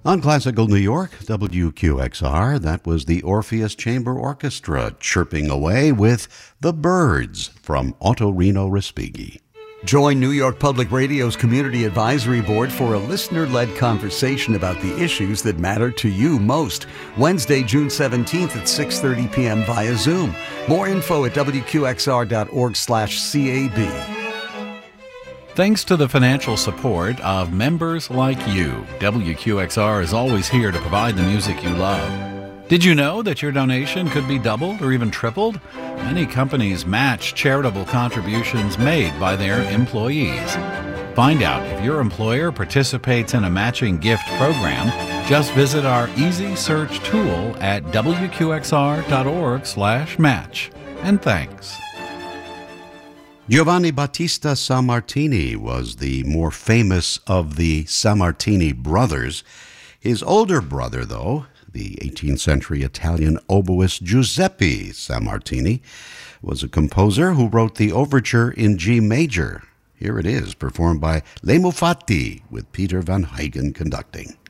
On Classical New York, WQXR, that was the Orpheus Chamber Orchestra chirping away with The Birds from Ottorino Respighi. Join New York Public Radio's Community Advisory Board for a listener-led conversation about the issues that matter to you most. Wednesday, June 17th at 6:30 p.m. via Zoom. More info at wqxr.org/CAB. Thanks to the financial support of members like you, WQXR is always here to provide the music you love. Did you know that your donation could be doubled or even tripled? Many companies match charitable contributions made by their employees. Find out if your employer participates in a matching gift program. Just visit our easy search tool at wqxr.org/match. And thanks. Giovanni Battista Sammartini was the more famous of the Sammartini brothers. His older brother, though, the 18th century Italian oboist Giuseppe Sammartini, was a composer who wrote the overture in G major. Here it is, performed by Le Mufatti with Peter Van Huygen conducting.